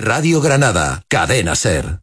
Radio Granada, Cadena SER.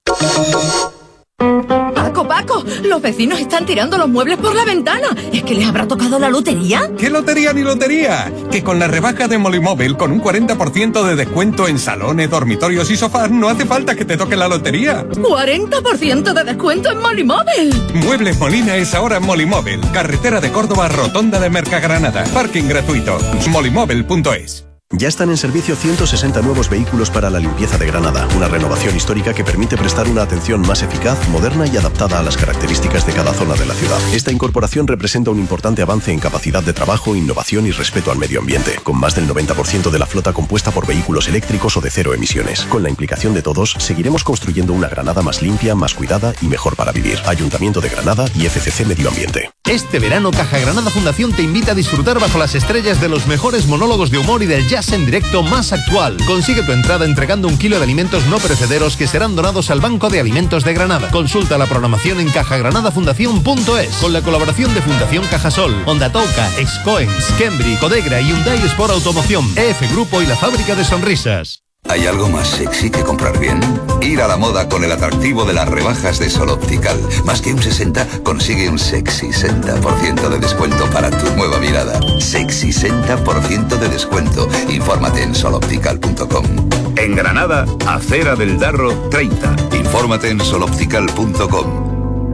Paco, los vecinos están tirando los muebles por la ventana. ¿Es que les habrá tocado la lotería? ¿Qué lotería ni lotería? Que con la rebaja de Molimóvil, con un 40% de descuento en salones, dormitorios y sofás, no hace falta que te toque la lotería. ¡40% de descuento en Molimóvil! Muebles Molina es ahora en Molimóvil. Carretera de Córdoba, Rotonda de Mercagranada. Parking gratuito. Molimóvil.es. Ya están en servicio 160 nuevos vehículos para la limpieza de Granada, una renovación histórica que permite prestar una atención más eficaz, moderna y adaptada a las características de cada zona de la ciudad. Esta incorporación representa un importante avance en capacidad de trabajo, innovación y respeto al medio ambiente, con más del 90% de la flota compuesta por vehículos eléctricos o de cero emisiones. Con la implicación de todos, seguiremos construyendo una Granada más limpia, más cuidada y mejor para vivir. Ayuntamiento de Granada y FCC Medio Ambiente. Este verano, Caja Granada Fundación te invita a disfrutar bajo las estrellas de los mejores monólogos de humor y del jazz en directo más actual. Consigue tu entrada entregando 1 kilo de alimentos no perecederos que serán donados al Banco de Alimentos de Granada. Consulta la programación en cajagranadafundación.es con la colaboración de Fundación Cajasol, Onda Touca, Excoens, Cambridge, Codegra y Hyundai Sport Automoción, EF Grupo y la Fábrica de Sonrisas. ¿Hay algo más sexy que comprar bien? Ir a la moda con el atractivo de las rebajas de Sol Optical. Más que un 60, consigue un sexy 60% de descuento para tu nueva mirada. Sexy 60% de descuento. Infórmate en soloptical.com. En Granada, Acera del Darro 30. Infórmate en soloptical.com.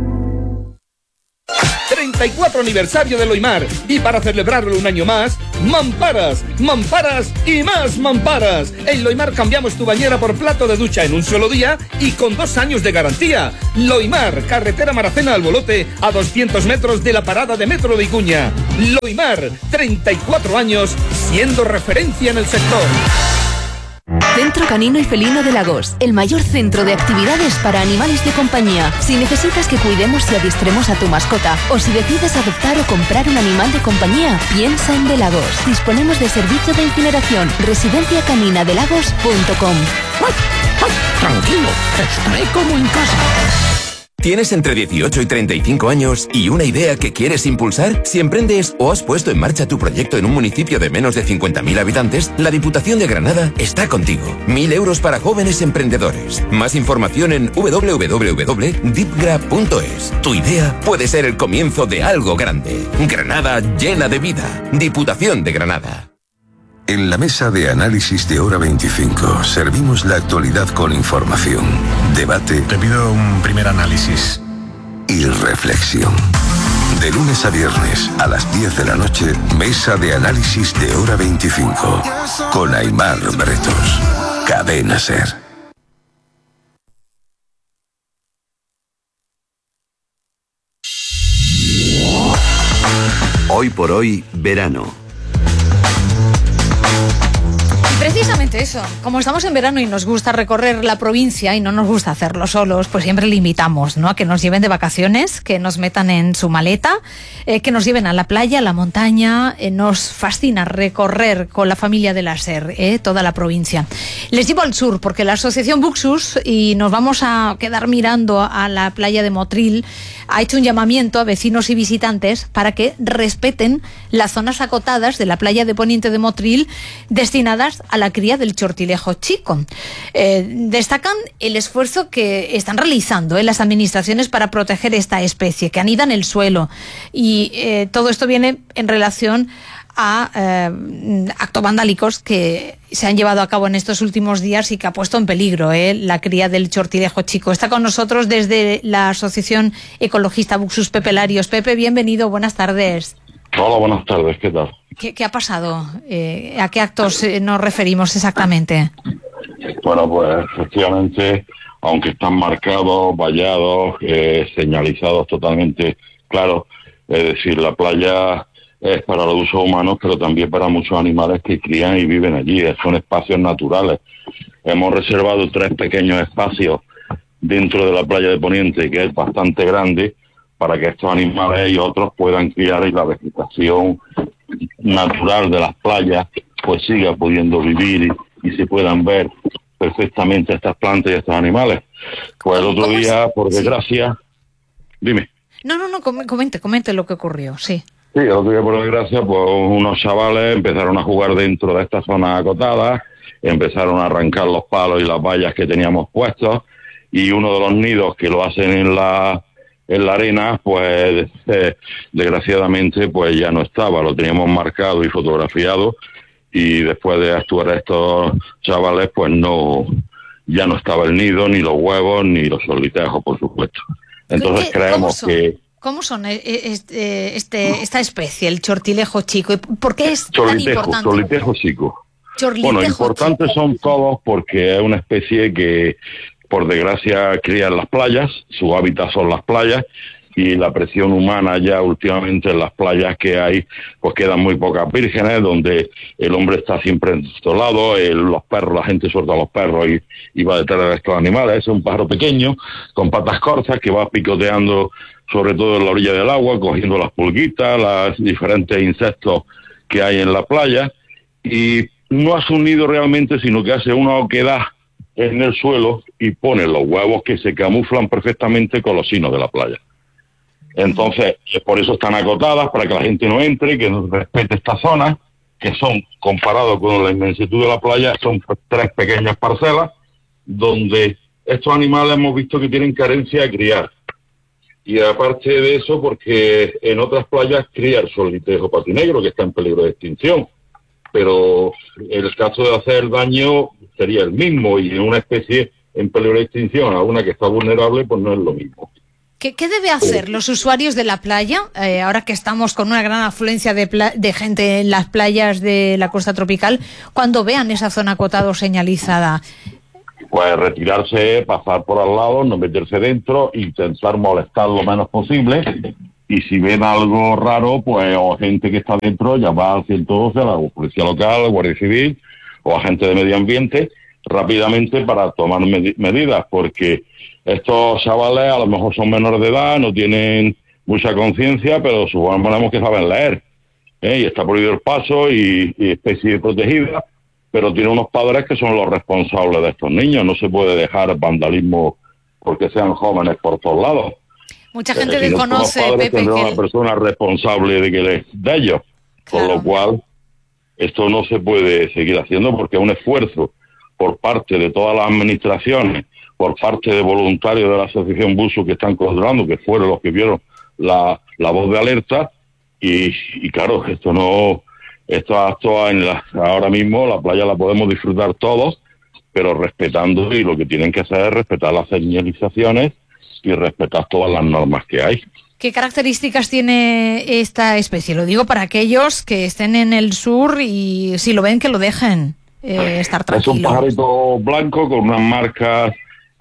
34 aniversario de Loimar, y para celebrarlo un año más, mamparas, mamparas y más mamparas. En Loimar cambiamos tu bañera por plato de ducha en un solo día y con 2 años de garantía. Loimar, carretera Maracena al Bolote, a 200 metros de la parada de metro de Icuña. Loimar, 34 años siendo referencia en el sector. Centro Canino y Felino de Lagos, el mayor centro de actividades para animales de compañía. Si necesitas que cuidemos y adiestremos a tu mascota, o si decides adoptar o comprar un animal de compañía, piensa en De Lagos. Disponemos de servicio de incineración. residenciacaninadelagos.com. Tranquilo, estaré como en casa. ¿Tienes entre 18 y 35 años y una idea que quieres impulsar? Si emprendes o has puesto en marcha tu proyecto en un municipio de menos de 50.000 habitantes, la Diputación de Granada está contigo. 1.000 euros para jóvenes emprendedores. Más información en www.dipgra.es. Tu idea puede ser el comienzo de algo grande. Granada llena de vida. Diputación de Granada. En la mesa de análisis de Hora 25 servimos la actualidad con información, debate. Te pido un primer análisis. Y reflexión. De lunes a viernes a las 10 de la noche, mesa de análisis de Hora 25 con Aimar Bretos. Cadena SER. Hoy por hoy, verano. Precisamente eso, como estamos en verano y nos gusta recorrer la provincia y no nos gusta hacerlo solos, pues siempre le invitamos, ¿no?, a que nos lleven de vacaciones, que nos metan en su maleta, que nos lleven a la playa, a la montaña. Nos fascina recorrer con la familia de la SER toda la provincia. Les llevo al sur porque la asociación Buxus, y nos vamos a quedar mirando a la playa de Motril, ha hecho un llamamiento a vecinos y visitantes para que respeten las zonas acotadas de la playa de Poniente de Motril destinadas a la cría del chortilejo chico. Destacan el esfuerzo que están realizando las administraciones para proteger esta especie, que anida en el suelo, y todo esto viene en relación a actos vandálicos que se han llevado a cabo en estos últimos días y que ha puesto en peligro la cría del chortilejo chico. Está con nosotros desde la Asociación Ecologista Buxus Pepe Larios. Pepe, bienvenido, buenas tardes. Hola, buenas tardes, ¿qué tal? ¿Qué ha pasado? ¿A qué actos nos referimos exactamente? Bueno, pues efectivamente, aunque están marcados, vallados, señalizados totalmente claros, es decir, la playa es para los usos humanos, pero también para muchos animales que crían y viven allí. Son espacios naturales. Hemos reservado 3 pequeños espacios dentro de la playa de Poniente, que es bastante grande, para que estos animales y otros puedan criar y la vegetación natural de las playas pues siga pudiendo vivir y se puedan ver perfectamente estas plantas y estos animales. Pues el otro día, por desgracia... Dime. No, comente lo que ocurrió, sí. Sí, el otro día, por desgracia, pues unos chavales empezaron a jugar dentro de estas zonas acotadas empezaron a arrancar los palos y las vallas que teníamos puestos, y uno de los nidos que lo hacen en la arena, pues desgraciadamente pues ya no estaba, lo teníamos marcado y fotografiado, y después de actuar a estos chavales, pues ya no estaba el nido, ni los huevos, ni los solitejos, por supuesto. Entonces creemos que... ¿Cómo son esta especie, el chortilejo chico? ¿Por qué es tan importante? Chorlitejo chico. Chorlitejo bueno, importantes chico. Son todos porque es una especie que, por desgracia, cría en las playas, su hábitat son las playas, y la presión humana ya últimamente en las playas que hay, pues quedan muy pocas vírgenes, donde el hombre está siempre en estos lados, los perros, la gente suelta a los perros y va detrás de estos animales. Es un pájaro pequeño, con patas cortas, que va picoteando sobre todo en la orilla del agua, cogiendo las pulguitas, los diferentes insectos que hay en la playa, y no hace un nido realmente, sino que hace una oquedad en el suelo y pone los huevos que se camuflan perfectamente con los sinos de la playa. Entonces, por eso están acotadas, para que la gente no entre, que no respete esta zona, que son, comparado con la inmensitud de la playa, son 3 pequeñas parcelas, donde estos animales hemos visto que tienen carencia de criar. Y aparte de eso, porque en otras playas cría el solitejo patinegro, que está en peligro de extinción. Pero el caso de hacer el daño sería el mismo, y en una especie en peligro de extinción a una que está vulnerable, pues no es lo mismo. ¿Qué debe hacer los usuarios de la playa, ahora que estamos con una gran afluencia de gente en las playas de la costa tropical, cuando vean esa zona acotada o señalizada? Pues retirarse, pasar por al lado, no meterse dentro, intentar molestar lo menos posible, y si ven algo raro, pues o gente que está dentro, llamar al 112, a la policía local, a la Guardia Civil o a gente de medio ambiente, rápidamente para tomar medidas, porque estos chavales a lo mejor son menores de edad, no tienen mucha conciencia, pero suponemos que saben leer, y está prohibido el paso y especie protegida, pero tiene unos padres que son los responsables de estos niños. No se puede dejar vandalismo porque sean jóvenes por todos lados. Mucha gente desconoce, Pepe, que una persona responsable de ellos, claro. Con lo cual esto no se puede seguir haciendo, porque es un esfuerzo por parte de todas las administraciones, por parte de voluntarios de la Asociación Busu que están controlando, que fueron los que vieron la voz de alerta, y claro, estos actos ahora mismo la playa la podemos disfrutar todos, pero respetando, y lo que tienen que hacer es respetar las señalizaciones y respetar todas las normas que hay. ¿Qué características tiene esta especie? Lo digo para aquellos que estén en el sur y si lo ven, que lo dejen estar tranquilos. Es un pajarito blanco con unas marcas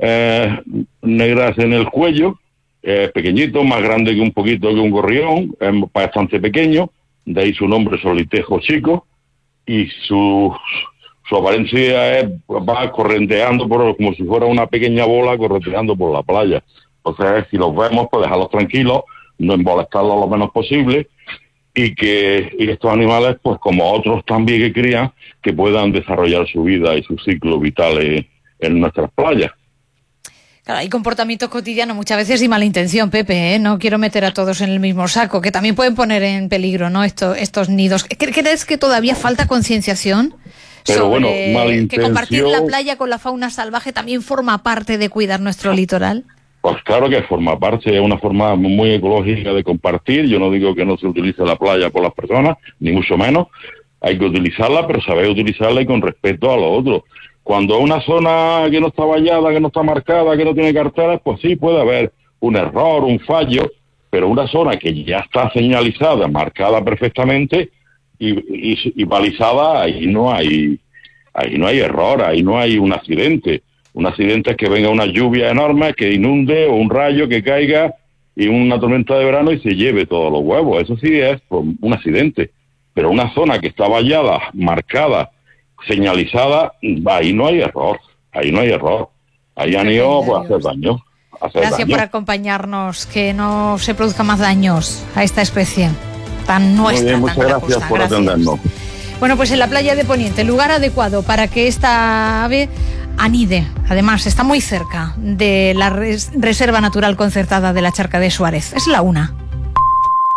negras en el cuello, pequeñito, más grande que un gorrión, es bastante pequeño, de ahí su nombre, solitejo chico, y su apariencia va correnteando como si fuera una pequeña bola correnteando por la playa. Entonces, si los vemos, pues dejarlos tranquilos, no molestarlos lo menos posible, y que estos animales, pues como otros también que crían, que puedan desarrollar su vida y su ciclo vital en nuestras playas. Claro, hay comportamientos cotidianos muchas veces y mala intención, Pepe, No quiero meter a todos en el mismo saco, que también pueden poner en peligro, ¿no? Estos nidos. ¿Crees que todavía falta concienciación sobre que compartir la playa con la fauna salvaje también forma parte de cuidar nuestro litoral? Pues claro que forma parte, es una forma muy ecológica de compartir. Yo no digo que no se utilice la playa por las personas, ni mucho menos. Hay que utilizarla, pero saber utilizarla y con respeto a lo otro. Cuando es una zona que no está vallada, que no está marcada, que no tiene carteles, pues sí puede haber un error, un fallo, pero una zona que ya está señalizada, marcada perfectamente y balizada, ahí no hay error, ahí no hay un accidente. Un accidente es que venga una lluvia enorme, que inunde, o un rayo que caiga, y una tormenta de verano y se lleve todos los huevos. Eso sí es un accidente. Pero una zona que está vallada, marcada, señalizada, ahí no hay error. Ahí han ido pues, a hacer daño. Gracias por acompañarnos, que no se produzcan más daños a esta especie tan nuestra. Muy bien, muchas gracias por atendernos. Bueno, pues en la playa de Poniente, lugar adecuado para que esta ave anide. Además, está muy cerca de la Reserva Natural Concertada de la Charca de Suárez. Es la 1.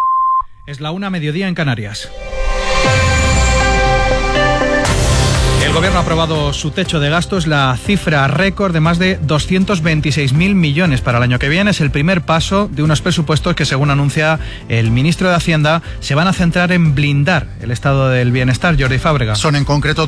Es la 1, mediodía en Canarias. El Gobierno ha aprobado su techo de gasto, es la cifra récord de más de 226.000 millones para el año que viene. Es el primer paso de unos presupuestos que, según anuncia el ministro de Hacienda, se van a centrar en blindar el estado del bienestar. Jordi Fábrega. Son en concreto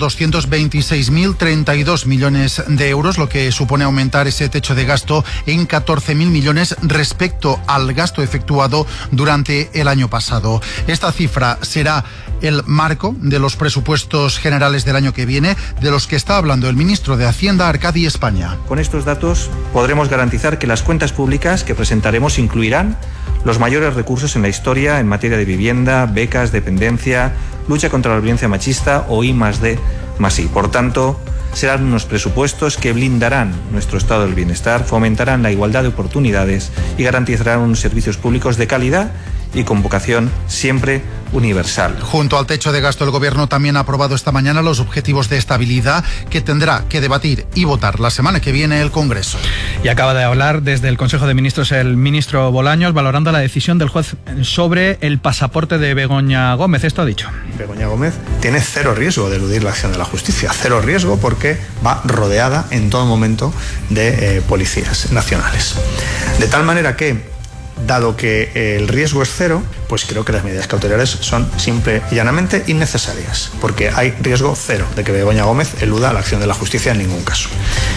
226.032 millones de euros, lo que supone aumentar ese techo de gasto en 14.000 millones respecto al gasto efectuado durante el año pasado. Esta cifra será el marco de los presupuestos generales del año que viene, de los que está hablando el ministro de Hacienda, Arcadi España. Con estos datos podremos garantizar que las cuentas públicas que presentaremos incluirán los mayores recursos en la historia en materia de vivienda, becas, dependencia, lucha contra la violencia machista o I+D+I. Por tanto, serán unos presupuestos que blindarán nuestro estado del bienestar, fomentarán la igualdad de oportunidades y garantizarán unos servicios públicos de calidad y con vocación siempre universal. Junto al techo de gasto, el Gobierno también ha aprobado esta mañana los objetivos de estabilidad que tendrá que debatir y votar la semana que viene el Congreso. Y acaba de hablar desde el Consejo de Ministros el ministro Bolaños, valorando la decisión del juez sobre el pasaporte de Begoña Gómez. Esto ha dicho. Begoña Gómez tiene cero riesgo de eludir la acción de la justicia. Cero riesgo porque va rodeada en todo momento de policías nacionales. De tal manera que, dado que el riesgo es cero, pues creo que las medidas cautelares son simple y llanamente innecesarias, porque hay riesgo cero de que Begoña Gómez eluda la acción de la justicia en ningún caso.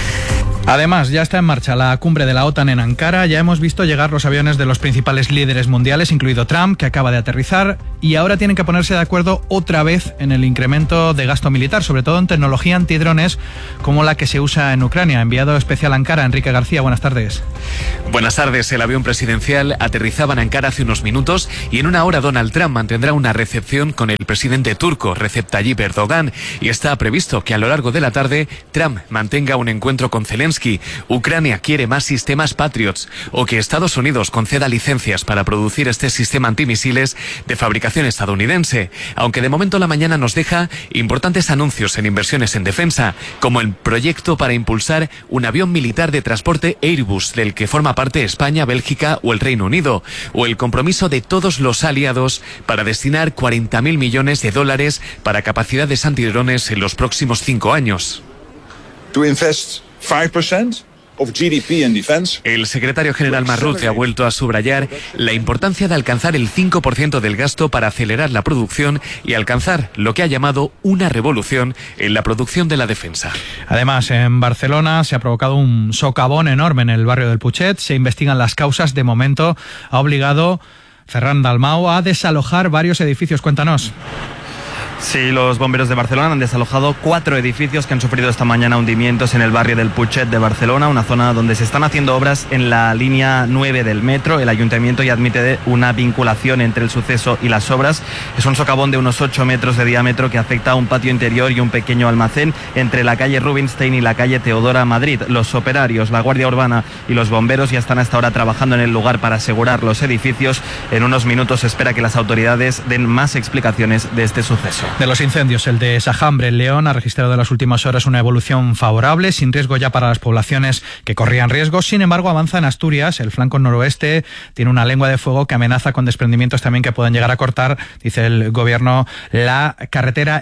Además, ya está en marcha la cumbre de la OTAN en Ankara. Ya hemos visto llegar los aviones de los principales líderes mundiales, incluido Trump, que acaba de aterrizar, y ahora tienen que ponerse de acuerdo otra vez en el incremento de gasto militar, sobre todo en tecnología antidrones como la que se usa en Ucrania. Enviado especial a Ankara, Enrique García, buenas tardes. Buenas tardes. El avión presidencial aterrizaba en Ankara hace unos minutos y en una hora Donald Trump mantendrá una recepción con el presidente turco Recep Tayyip Erdogan, y está previsto que a lo largo de la tarde Trump mantenga un encuentro con Zelensky. Ucrania quiere más sistemas Patriots, o que Estados Unidos conceda licencias para producir este sistema antimisiles de fabricación estadounidense, aunque de momento la mañana nos deja importantes anuncios en inversiones en defensa, como el proyecto para impulsar un avión militar de transporte Airbus, del que forma parte España, Bélgica o el Reino Unido, o el compromiso de todos los aliados para destinar 40.000 millones de dólares para capacidades antidrones en los próximos 5 años. To invest 5% of GDP in defense. El secretario general Marrute ha vuelto a subrayar la importancia de alcanzar el 5% del gasto para acelerar la producción y alcanzar lo que ha llamado una revolución en la producción de la defensa. Además, en Barcelona se ha provocado un socavón enorme en el barrio del Putxet. Se investigan las causas. De momento ha obligado Ferran Dalmau a desalojar varios edificios. Cuéntanos. Sí, los bomberos de Barcelona han desalojado 4 edificios que han sufrido esta mañana hundimientos en el barrio del Putxet de Barcelona, una zona donde se están haciendo obras en la línea 9 del metro. El ayuntamiento ya admite una vinculación entre el suceso y las obras. Es un socavón de unos 8 metros de diámetro que afecta a un patio interior y un pequeño almacén entre la calle Rubinstein y la calle Teodora Madrid. Los operarios, la Guardia Urbana y los bomberos ya están hasta ahora trabajando en el lugar para asegurar los edificios. En unos minutos se espera que las autoridades den más explicaciones de este suceso. De los incendios, el de Sajambre, en León, ha registrado en las últimas horas una evolución favorable, sin riesgo ya para las poblaciones que corrían riesgo. Sin embargo, avanza en Asturias. El flanco noroeste tiene una lengua de fuego que amenaza con desprendimientos también que pueden llegar a cortar, dice el Gobierno, la carretera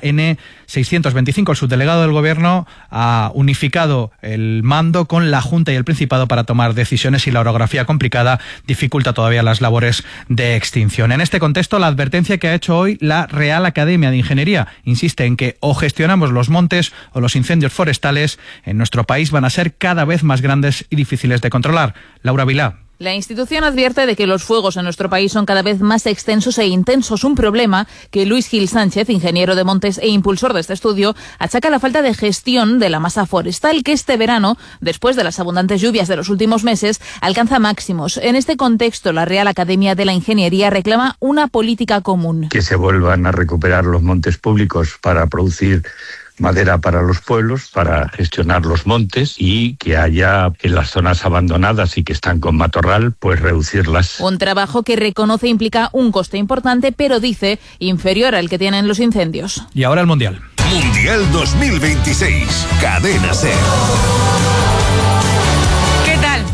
N625. El subdelegado del Gobierno ha unificado el mando con la Junta y el Principado para tomar decisiones, y la orografía complicada dificulta todavía las labores de extinción. En este contexto, la advertencia que ha hecho hoy la Real Academia de Ingeniería insiste en que o gestionamos los montes o los incendios forestales en nuestro país van a ser cada vez más grandes y difíciles de controlar. Laura Vilá. La institución advierte de que los fuegos en nuestro país son cada vez más extensos e intensos, un problema que Luis Gil Sánchez, ingeniero de montes e impulsor de este estudio, achaca a la falta de gestión de la masa forestal, que este verano, después de las abundantes lluvias de los últimos meses, alcanza máximos. En este contexto, la Real Academia de la Ingeniería reclama una política común. Que se vuelvan a recuperar los montes públicos para producir madera para los pueblos, para gestionar los montes, y que haya en las zonas abandonadas y que están con matorral, pues reducirlas. Un trabajo que reconoce implica un coste importante, pero dice inferior al que tienen los incendios. Y ahora el Mundial. Mundial 2026. Cadena SER. ¿Qué tal? Muy buenas.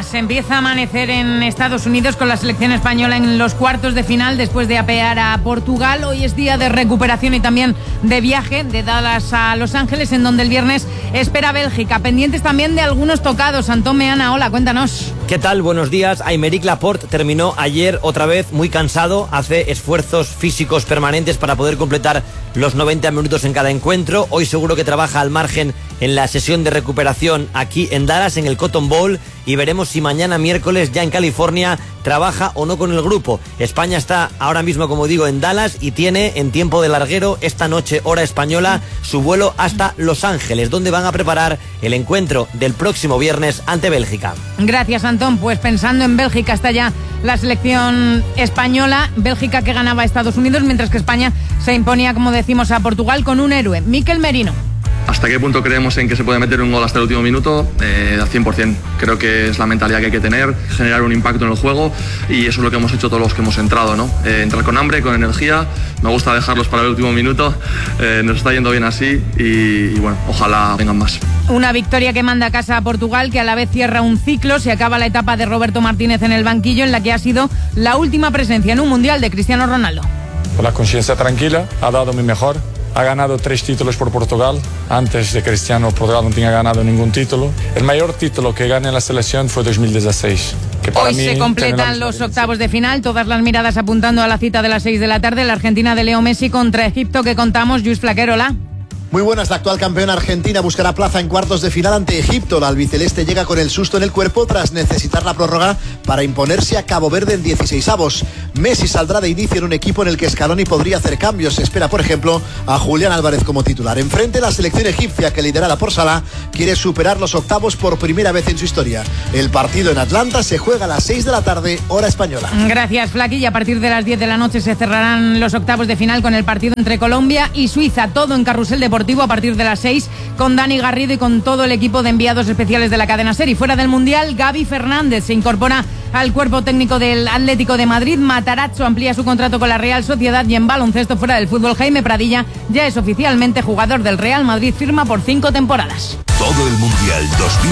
más. Empieza a amanecer en Estados Unidos con la selección española en los cuartos de final después de apear a Portugal. Hoy es día de recuperación y también de viaje de Dallas a Los Ángeles, en donde el viernes espera Bélgica. Pendientes también de algunos tocados. Antón Meana, hola, cuéntanos. ¿Qué tal? Buenos días. Aymeric Laporte terminó ayer otra vez muy cansado. Hace esfuerzos físicos permanentes para poder completar los 90 minutos en cada encuentro. Hoy seguro que trabaja al margen en la sesión de recuperación aquí en Dallas, en el Cotton Bowl, y veremos si mañana miércoles ya en California trabaja o no con el grupo. España está ahora mismo, como digo, en Dallas y tiene en tiempo de larguero esta noche, hora española, su vuelo hasta Los Ángeles, donde van a preparar el encuentro del próximo viernes ante Bélgica. Gracias, Antón. Pues pensando en Bélgica está ya la selección española. Bélgica que ganaba a Estados Unidos, mientras que España se imponía, como decimos, a Portugal con un héroe, Mikel Merino. ¿Hasta qué punto creemos en que se puede meter un gol hasta el último minuto? Al 100%. Creo que es la mentalidad que hay que tener, generar un impacto en el juego, y eso es lo que hemos hecho todos los que hemos entrado, ¿no? Entrar con hambre, con energía. Me gusta dejarlos para el último minuto. Nos está yendo bien así y bueno, ojalá vengan más. Una victoria que manda a casa a Portugal, que a la vez cierra un ciclo. Se acaba la etapa de Roberto Martínez en el banquillo, en la que ha sido la última presencia en un mundial de Cristiano Ronaldo. Con la conciencia tranquila, ha dado mi mejor. Ha ganado 3 títulos por Portugal. Antes de Cristiano, Portugal no tenía ganado ningún título. El mayor título que gané en la selección fue 2016. Que para Hoy mí se completan los octavos de final, todas las miradas apuntando a la cita de las 6 de la tarde, la Argentina de Leo Messi contra Egipto, que contamos. Luis Flaquero, hola. Muy buenas, la actual campeona argentina buscará plaza en cuartos de final ante Egipto. La albiceleste llega con el susto en el cuerpo tras necesitar la prórroga para imponerse a Cabo Verde en 16avos. Messi saldrá de inicio en un equipo en el que Scaloni podría hacer cambios. Se espera, por ejemplo, a Julián Álvarez como titular. Enfrente, la selección egipcia, que liderada por Salah, quiere superar los octavos por primera vez en su historia. El partido en Atlanta se juega a las 6 de la tarde, hora española. Gracias, Flaqui. Y a partir de las 10 de la noche se cerrarán los octavos de final con el partido entre Colombia y Suiza. Todo en Carrusel Deportivo a partir de las 6, con Dani Garrido y con todo el equipo de enviados especiales de la cadena SER. Y fuera del Mundial, Gaby Fernández se incorpora al cuerpo técnico del Atlético de Madrid. Matarazzo amplía su contrato con la Real Sociedad, y en baloncesto fuera del fútbol, Jaime Pradilla ya es oficialmente jugador del Real Madrid, firma por 5 temporadas. Todo el Mundial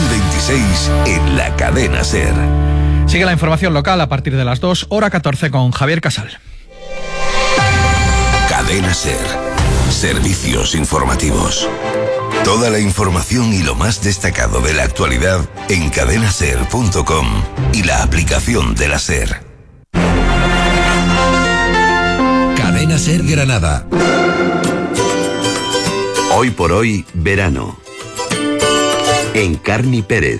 2026 en la cadena SER. Sigue la información local a partir de las 2, hora 14, con Javier Casal. Cadena SER. Servicios informativos. Toda la información y lo más destacado de la actualidad en cadenaser.com y la aplicación de la SER. Cadena SER Granada. Hoy por hoy, verano. En Carni Pérez.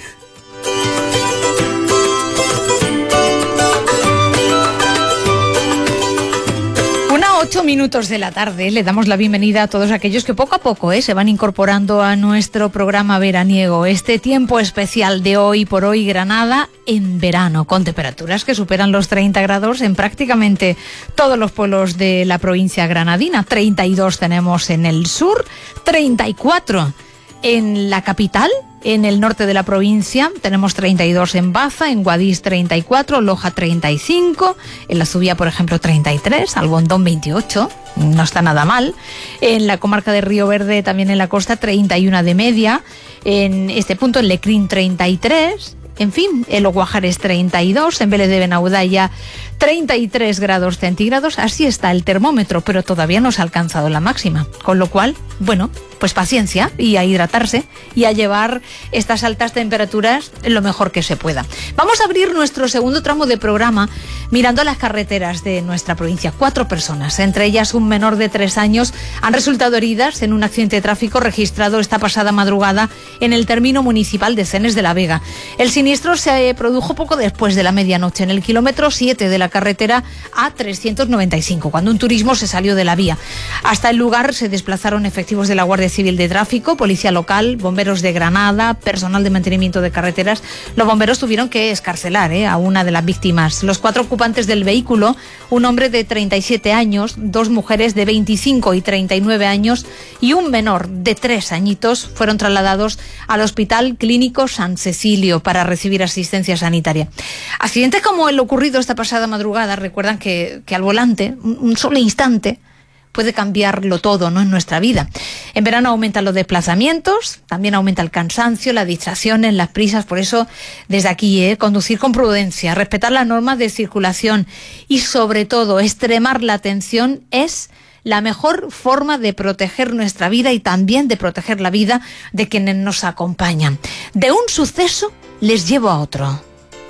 8 minutos de la tarde, le damos la bienvenida a todos aquellos que poco a poco se van incorporando a nuestro programa veraniego. Este tiempo especial de Hoy por Hoy Granada en verano, con temperaturas que superan los 30 grados en prácticamente todos los pueblos de la provincia granadina. 32 tenemos en el sur, 34 en la capital. En el norte de la provincia tenemos 32 en Baza, en Guadix 34, Loja 35, en la Zubia, por ejemplo, 33, Albondón 28, no está nada mal. En la comarca de Río Verde, también en la costa, 31 de media. En este punto, en Lecrín 33. En fin, en Los Guajares 32, en Vélez de Benaudalla 33 grados centígrados. Así está el termómetro, pero todavía no se ha alcanzado la máxima. Con lo cual, bueno, pues paciencia y a hidratarse y a llevar estas altas temperaturas lo mejor que se pueda. Vamos a abrir nuestro segundo tramo de programa mirando las carreteras de nuestra provincia. 4 personas, entre ellas un menor de 3 años, han resultado heridas en un accidente de tráfico registrado esta pasada madrugada en el término municipal de Cenes de la Vega. El siniestro se produjo poco después de la medianoche en el kilómetro 7 de la carretera A395, cuando un turismo se salió de la vía. Hasta el lugar se desplazaron efectivos de la Guardia Civil de Tráfico, Policía Local, bomberos de Granada, personal de mantenimiento de carreteras. Los bomberos tuvieron que excarcelar a una de las víctimas. Los 4 ocupantes del vehículo, un hombre de 37 años, 2 mujeres de 25 y 39 años y un menor de 3 añitos, fueron trasladados al Hospital Clínico San Cecilio para recibir asistencia sanitaria. Accidentes como el ocurrido esta pasada madrugada recuerdan que al volante, un solo instante, puede cambiarlo todo, ¿no?, en nuestra vida. En verano aumentan los desplazamientos, también aumenta el cansancio, las distracciones, las prisas. Por eso, desde aquí, conducir con prudencia, respetar las normas de circulación y, sobre todo, extremar la atención es la mejor forma de proteger nuestra vida y también de proteger la vida de quienes nos acompañan. De un suceso les llevo a otro.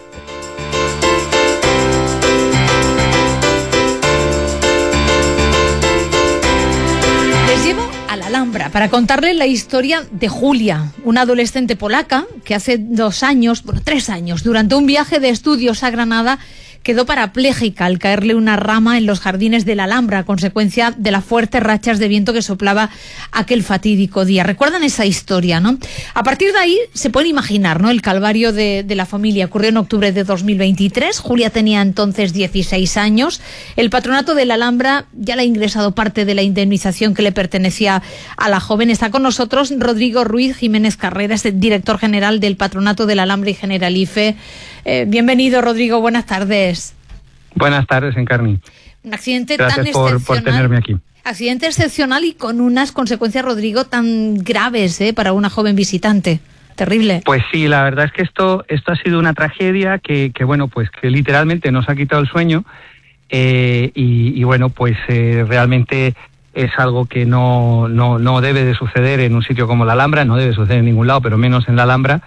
Les llevo a la Alhambra para contarles la historia de Julia, una adolescente polaca que hace 3 años, durante un viaje de estudios a Granada, quedó parapléjica al caerle una rama en los jardines de la Alhambra a consecuencia de las fuertes rachas de viento que soplaba aquel fatídico día. ¿Recuerdan esa historia, no? A partir de ahí se pueden imaginar, ¿no?, el calvario de la familia. Ocurrió en octubre de 2023. Julia tenía entonces 16 años. El patronato de la Alhambra ya le ha ingresado parte de la indemnización que le pertenecía a la joven. Está con nosotros Rodrigo Ruiz Jiménez Carreras, el director general del patronato de la Alhambra y Generalife. Bienvenido, Rodrigo, buenas tardes. Buenas tardes, Encarni. Un accidente Gracias tan excepcional. por tenerme aquí. Accidente excepcional y con unas consecuencias, Rodrigo, tan graves para una joven visitante. Terrible. Pues sí, la verdad es que esto ha sido una tragedia que literalmente nos ha quitado el sueño realmente es algo que no debe de suceder en un sitio como la Alhambra, no debe suceder en ningún lado, pero menos en la Alhambra.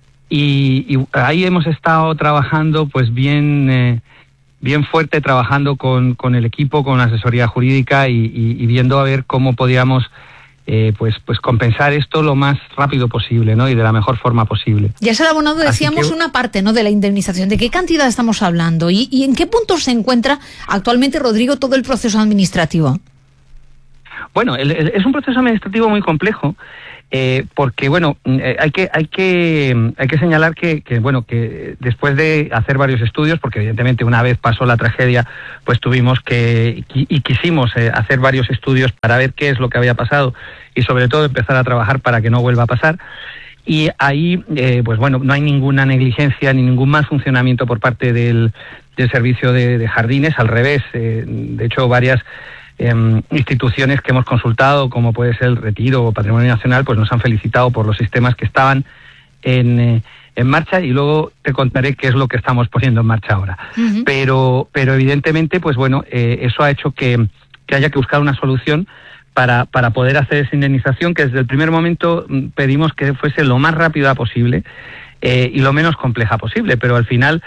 Y ahí hemos estado trabajando pues bien fuerte, trabajando con el equipo, con la asesoría jurídica y viendo a ver cómo podíamos pues compensar esto lo más rápido posible, ¿no?, y de la mejor forma posible. Ya se ha abonado, decíamos, una parte, ¿no?, de la indemnización. ¿De qué cantidad estamos hablando? ¿Y en qué punto se encuentra actualmente, Rodrigo, todo el proceso administrativo? Bueno, es un proceso administrativo muy complejo. Porque hay que señalar que después de hacer varios estudios, porque evidentemente una vez pasó la tragedia, pues tuvimos quisimos hacer varios estudios para ver qué es lo que había pasado y sobre todo empezar a trabajar para que no vuelva a pasar. Y ahí no hay ninguna negligencia ni ningún mal funcionamiento por parte del servicio de jardines, al revés. De hecho, varias instituciones que hemos consultado, como puede ser el Retiro o Patrimonio Nacional, pues nos han felicitado por los sistemas que estaban en marcha, y luego te contaré qué es lo que estamos poniendo en marcha ahora. Uh-huh. Pero evidentemente, eso ha hecho que haya que buscar una solución para poder hacer esa indemnización, que desde el primer momento pedimos que fuese lo más rápida posible y lo menos compleja posible, pero al final,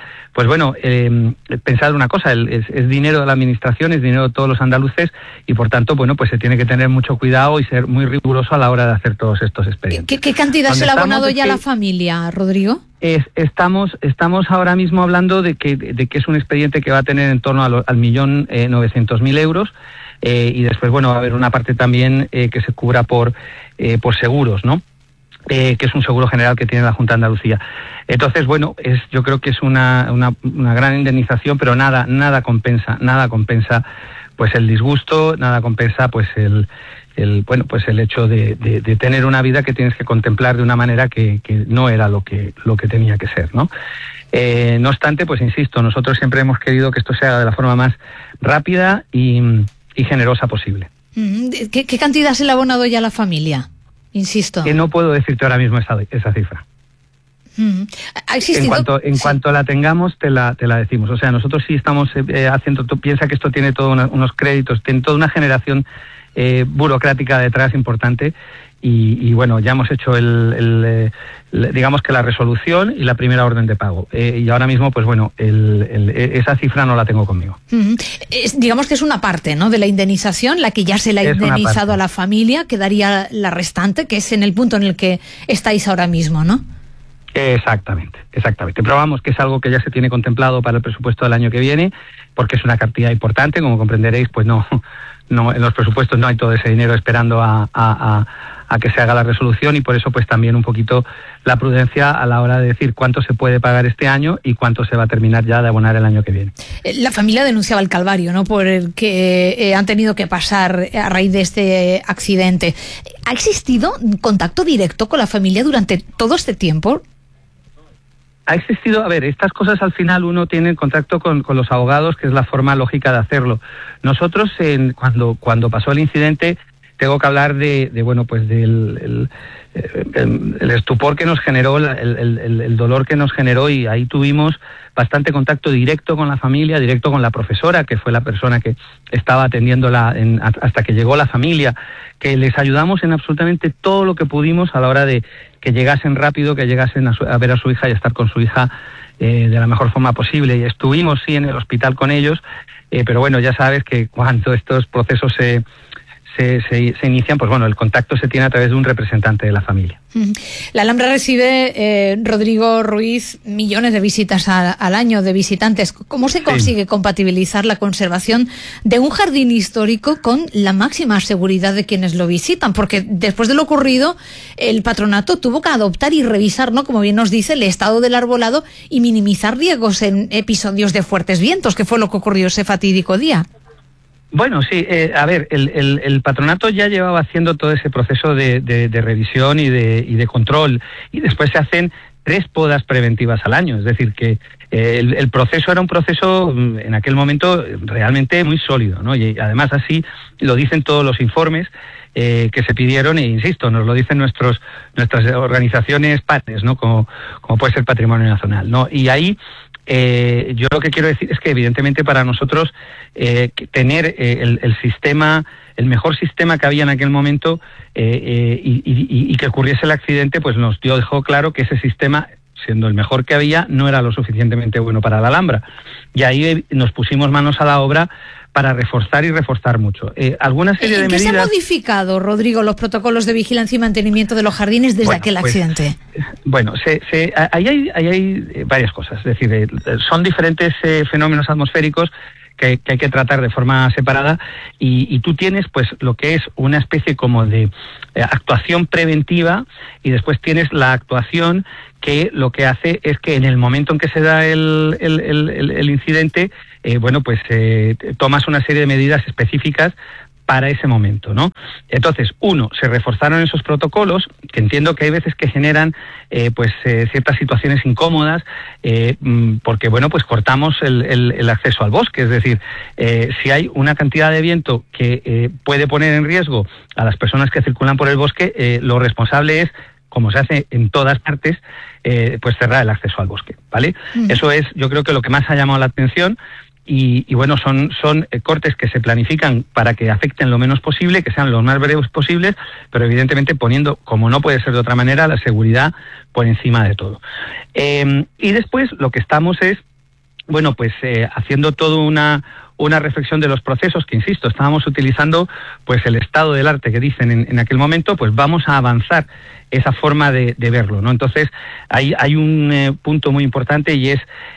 pensad una cosa, es dinero de la administración, es dinero de todos los andaluces, y por tanto, se tiene que tener mucho cuidado y ser muy riguroso a la hora de hacer todos estos expedientes. ¿Qué cantidad se le ha abonado ya a la familia, Rodrigo? Estamos ahora mismo hablando de que es un expediente que va a tener en torno al 1.900.000 euros, y después, va a haber una parte también que se cubra por seguros, ¿no? Que es un seguro general que tiene la Junta de Andalucía. Entonces, yo creo que es una gran indemnización, pero nada compensa pues el disgusto, nada compensa pues el hecho de tener una vida que tienes que contemplar de una manera que no era lo que tenía que ser, ¿no? No obstante, pues insisto, nosotros siempre hemos querido que esto se haga de la forma más rápida y generosa posible. ¿Qué cantidad se le ha abonado ya a la familia? Insisto. Que no puedo decirte ahora mismo esa cifra. ¿Ha existido? En cuanto la tengamos, te la decimos. O sea, nosotros sí estamos haciendo... Piensa que esto tiene todos unos créditos, tiene toda una generación burocrática detrás importante, y ya hemos hecho digamos que la resolución y la primera orden de pago. Y ahora mismo, esa cifra no la tengo conmigo. Digamos que es una parte, ¿no?, de la indemnización, la que ya se le ha indemnizado a la familia, quedaría la restante, que es en el punto en el que estáis ahora mismo, ¿no? Exactamente. Pero vamos, que es algo que ya se tiene contemplado para el presupuesto del año que viene, porque es una cantidad importante, como comprenderéis, no, en los presupuestos no hay todo ese dinero esperando a que se haga la resolución, y por eso pues también un poquito la prudencia a la hora de decir cuánto se puede pagar este año y cuánto se va a terminar ya de abonar el año que viene. La familia denunciaba el calvario, ¿no?, por el que han tenido que pasar a raíz de este accidente. ¿Ha existido contacto directo con la familia durante todo este tiempo? Ha existido, estas cosas al final uno tiene contacto con los abogados, que es la forma lógica de hacerlo. Nosotros, cuando pasó el incidente, tengo que hablar del estupor que nos generó, el dolor que nos generó, y ahí tuvimos bastante contacto directo con la familia, directo con la profesora, que fue la persona que estaba atendiéndola hasta que llegó la familia, que les ayudamos en absolutamente todo lo que pudimos a la hora de que llegasen rápido, que llegasen a ver a su hija y a estar con su hija de la mejor forma posible. Y estuvimos, sí, en el hospital con ellos, pero bueno, ya sabes que cuando estos procesos se inician, pues bueno, el contacto se tiene a través de un representante de la familia. La Alhambra recibe, Rodrigo Ruiz, millones de visitas al año, de visitantes. ¿Cómo se consigue compatibilizar la conservación de un jardín histórico con la máxima seguridad de quienes lo visitan? Porque después de lo ocurrido, el patronato tuvo que adoptar y revisar, ¿no?, como bien nos dice, el estado del arbolado y minimizar riesgos en episodios de fuertes vientos, que fue lo que ocurrió ese fatídico día. Bueno, sí, el patronato ya llevaba haciendo todo ese proceso de revisión y de control, y después se hacen 3 podas preventivas al año, es decir, que el proceso era un proceso en aquel momento realmente muy sólido, ¿no? Y además así lo dicen todos los informes que se pidieron, e insisto, nos lo dicen nuestras organizaciones partners, ¿no?, como puede ser Patrimonio Nacional, ¿no? Y ahí yo lo que quiero decir es que evidentemente para nosotros tener el sistema, el mejor sistema que había en aquel momento, y que ocurriese el accidente, pues nos dejó claro que ese sistema, siendo el mejor que había, no era lo suficientemente bueno para la Alhambra. Y ahí nos pusimos manos a la obra para reforzar mucho. Alguna serie de medidas... ¿En qué se han modificado, Rodrigo, los protocolos de vigilancia y mantenimiento de los jardines desde aquel accidente? Bueno, ahí hay varias cosas. Es decir, son diferentes fenómenos atmosféricos que hay que tratar de forma separada, y tú tienes pues lo que es una especie como de actuación preventiva, y después tienes la actuación que lo que hace es que en el momento en que se da el incidente, tomas una serie de medidas específicas para ese momento, ¿no? Entonces, se reforzaron esos protocolos, que entiendo que hay veces que generan ciertas situaciones incómodas, porque cortamos el acceso al bosque, es decir, si hay una cantidad de viento que puede poner en riesgo a las personas que circulan por el bosque, lo responsable es, como se hace en todas partes, cerrar el acceso al bosque, ¿vale? Eso es, yo creo que lo que más ha llamado la atención. Y bueno, son cortes que se planifican para que afecten lo menos posible, que sean lo más breves posibles, pero evidentemente poniendo, como no puede ser de otra manera, la seguridad por encima de todo. Y después lo que estamos es, haciendo toda una reflexión de los procesos, que insisto, estábamos utilizando el estado del arte que dicen en aquel momento, pues vamos a avanzar esa forma de verlo, ¿no? Entonces hay un punto muy importante, y es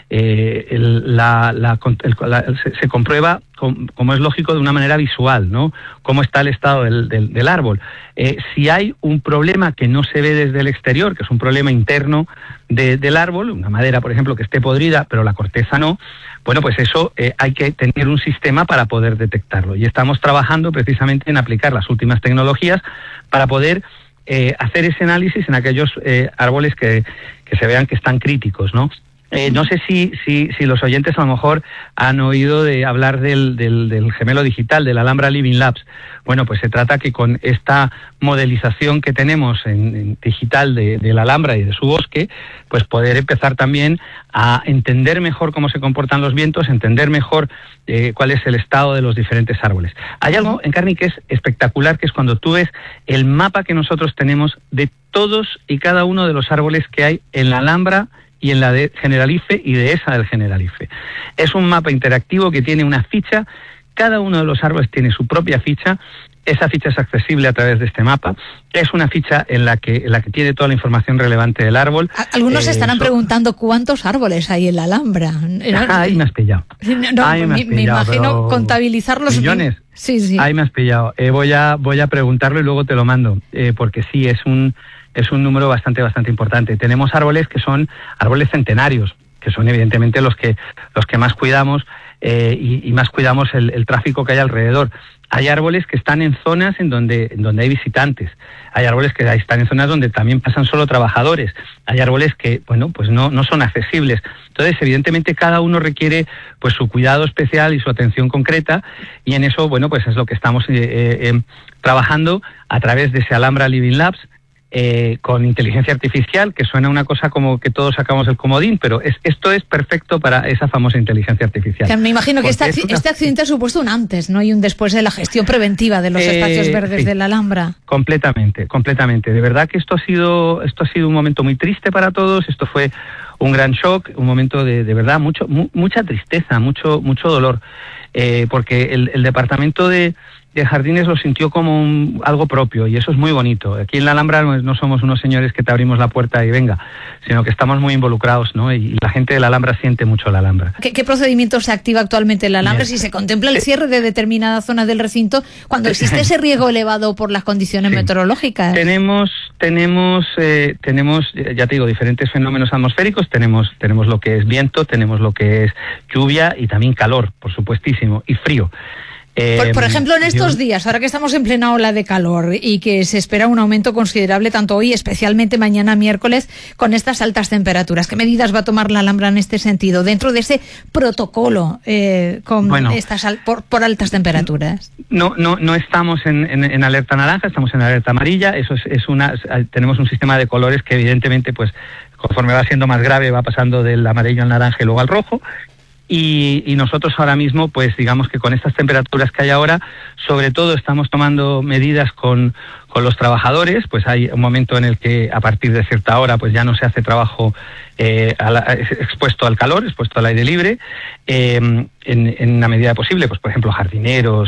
se comprueba, como es lógico, de una manera visual, ¿no?, cómo está el estado del árbol. Si hay un problema que no se ve desde el exterior, que es un problema interno del árbol, una madera, por ejemplo, que esté podrida, pero la corteza no, eso hay que tener un sistema para poder detectarlo. Y estamos trabajando precisamente en aplicar las últimas tecnologías para poder hacer ese análisis en aquellos árboles que se vean que están críticos, ¿no? No sé si los oyentes a lo mejor han oído de hablar del gemelo digital, del Alhambra Living Labs. Bueno, pues se trata que con esta modelización que tenemos en digital de la Alhambra y de su bosque, pues poder empezar también a entender mejor cómo se comportan los vientos, entender mejor cuál es el estado de los diferentes árboles. Hay algo, Encarni, que es espectacular, que es cuando tú ves el mapa que nosotros tenemos de todos y cada uno de los árboles que hay en la Alhambra y en la de Generalife y de esa del Generalife. Es un mapa interactivo que tiene una ficha, cada uno de los árboles tiene su propia ficha, esa ficha es accesible a través de este mapa, es una ficha en la que tiene toda la información relevante del árbol. Algunos se estarán preguntando cuántos árboles hay en la Alhambra. Ahí me has pillado. Me imagino contabilizarlos. ¿Millones? Sí. Ahí me has pillado. Voy a preguntarlo y luego te lo mando, porque sí, es un número bastante importante. Tenemos árboles que son árboles centenarios, son evidentemente los que más cuidamos y más cuidamos el tráfico que hay alrededor. Hay árboles que están en zonas en donde hay visitantes. Hay árboles que están en zonas donde también pasan solo trabajadores. Hay árboles que, bueno, pues no son accesibles. Entonces, evidentemente, cada uno requiere pues su cuidado especial y su atención concreta, y en eso, bueno, pues es lo que estamos trabajando a través de ese Alhambra Living Labs, con inteligencia artificial, que suena una cosa como que todos sacamos el comodín, pero esto es perfecto para esa famosa inteligencia artificial. Que me imagino que este accidente ha supuesto un antes, ¿no? Y un después de la gestión preventiva de los espacios verdes sí, de la Alhambra. Completamente. De verdad que esto ha sido un momento muy triste para todos. Esto fue un gran shock, un momento de verdad mucha tristeza, mucho dolor, porque el departamento de Jardines lo sintió como algo propio, y eso es muy bonito. Aquí en la Alhambra no somos unos señores que te abrimos la puerta y venga, sino que estamos muy involucrados, ¿no? Y la gente de la Alhambra siente mucho la Alhambra. ¿Qué procedimiento se activa actualmente en la Alhambra si se contempla el cierre de determinadas zonas del recinto cuando existe ese riesgo elevado por las condiciones meteorológicas? Tenemos, ya te digo, diferentes fenómenos atmosféricos. Tenemos lo que es viento, tenemos lo que es lluvia y también calor, por supuestísimo, y frío. Por ejemplo, en estos días, ahora que estamos en plena ola de calor y que se espera un aumento considerable tanto hoy, especialmente mañana miércoles, con estas altas temperaturas, ¿qué medidas va a tomar la Alhambra en este sentido, dentro de ese protocolo por altas temperaturas? No estamos en alerta naranja, estamos en alerta amarilla. Tenemos un sistema de colores que evidentemente, pues, conforme va siendo más grave, va pasando del amarillo al naranja y luego al rojo. Y nosotros ahora mismo, pues digamos que con estas temperaturas que hay ahora, sobre todo estamos tomando medidas con los trabajadadores. Pues hay un momento en el que a partir de cierta hora pues ya no se hace trabajo expuesto al calor, expuesto al aire libre, en la medida posible. Pues por ejemplo jardineros,